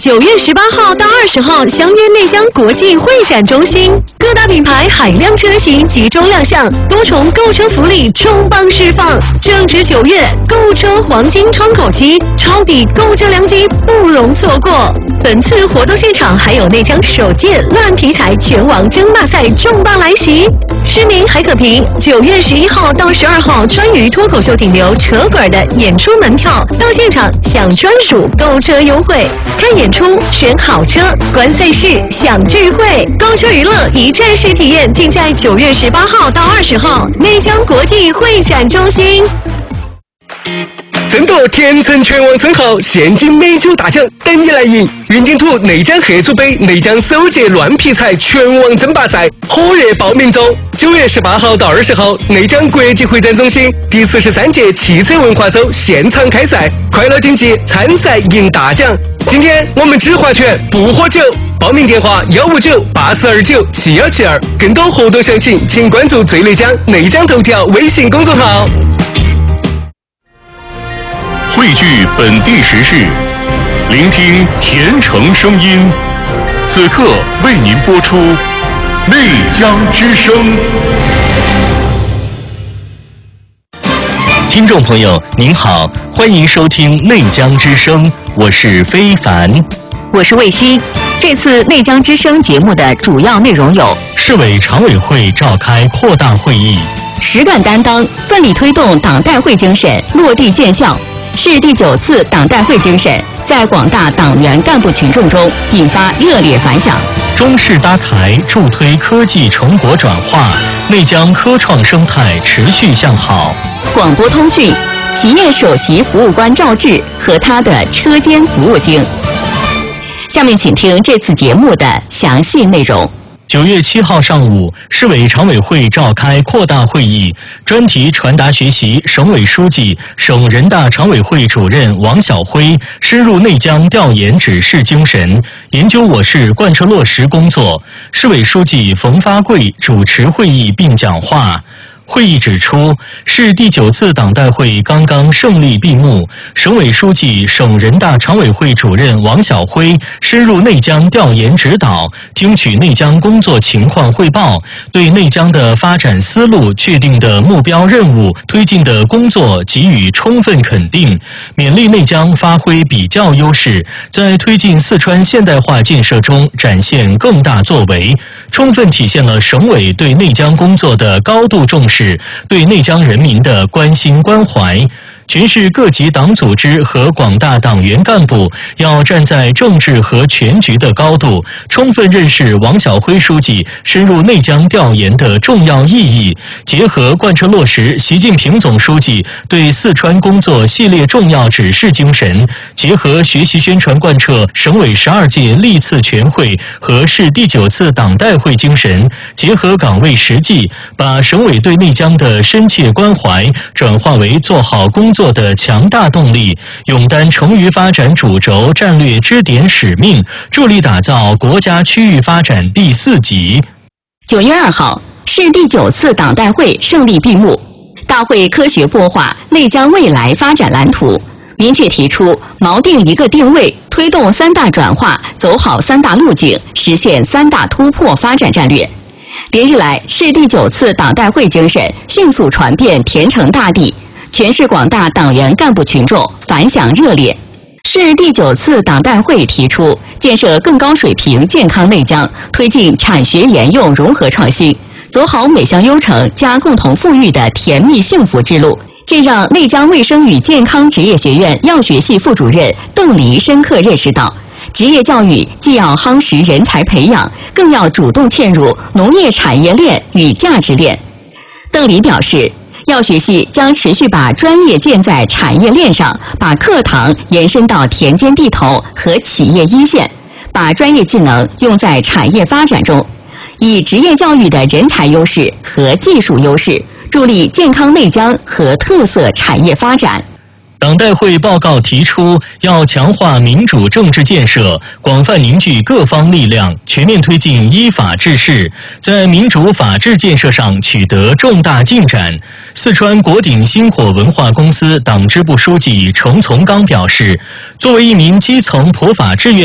9月18号到20号相约内江国际会展中心，各大品牌海量车型集中亮相，多重购车福利重磅释放。正值9月，购车黄金窗口期，抄底购车良机不容错过。本次活动现场还有内江首届烂皮材拳王争霸赛重磅来袭，市民还可凭9月11号到12号川渝脱口秀顶流扯滚的演出门票到现场享专属购车优惠，看演出选好车，观赛事享聚会，购车娱乐一站式体验，尽在9月18号到20号内江国际会展中心。 争夺甜橙拳王称号，现金美酒大奖等你来赢！云顶土内江合组杯内江首届乱皮菜拳王争霸赛火热报名中，9月18号到20号内江国际会展中心第43届汽车文化周现场开赛，快乐竞技，参赛赢大奖！今天我们只划拳不喝酒，报名电话159-8429-7172，更多活动详情请关注最内江内江头条微信公众号。 汇聚本地时事，聆听甜城声音。此刻为您播出内江之声。 听众朋友您好，欢迎收听内江之声，我是非凡， 我是卫西。这次内江之声节目的主要内容有： 市委常委会召开扩大会议， 实干担当，奋力推动党代会精神落地见效。市第9次党代会精神在广大党员干部群众中引发热烈反响。 中市搭台助推科技成果转化，内江科创生态持续向好。 广播通讯，企业首席服务官赵志和他的车间服务经。下面请听这次节目的详细内容。 9月7号上午，市委常委会召开扩大会议，专题传达学习省委书记、省人大常委会主任王晓辉深入内江调研指示精神，研究我市贯彻落实工作。市委书记冯发贵主持会议并讲话。会议指出，市第9次党代会刚刚胜利闭幕，省委书记、省人大常委会主任王晓辉深入内江调研指导，听取内江工作情况汇报，对内江的发展思路、确定的目标任务、推进的工作给予充分肯定，勉励内江发挥比较优势，在推进四川现代化建设中展现更大作为，充分体现了省委对内江工作的高度重视，对内江人民的关心关怀。全市各级党组织和广大党员干部要站在政治和全局的高度，充分认识王晓辉书记深入内江调研的重要意义，结合贯彻落实习近平总书记对四川工作系列重要指示精神，结合学习宣传贯彻省委12届历次全会和市第9次党代会精神，结合岗位实际，把省委对内江的深切关怀转化为做好工作的强大动力，勇担成渝发展主轴战略支点使命，助力打造国家区域发展第4级。 9月2号，市第9次党代会胜利闭幕。大会科学擘画内江未来发展蓝图，明确提出锚定一个定位，推动3大转化，走好3大路径，实现3大突破发展战略。连日来，市第9次党代会精神迅速传遍甜城大地，全市广大党员干部群众反响热烈。市第9次党代会提出，建设更高水平健康内江，推进产学研用融合创新，走好每项优成加共同富裕的甜蜜幸福之路。这让内江卫生与健康职业学院药学系副主任邓黎深刻认识到，职业教育既要夯实人才培养，更要主动嵌入农业产业链与价值链。邓黎表示，药学系将持续把专业建在产业链上，把课堂延伸到田间地头和企业一线，把专业技能用在产业发展中，以职业教育的人才优势和技术优势，助力健康内江和特色产业发展。 党代会报告提出，要强化民主政治建设，广泛凝聚各方力量，全面推进依法治市，在民主法治建设上取得重大进展。四川国鼎星火文化公司党支部书记程从刚表示，作为一名基层普法志愿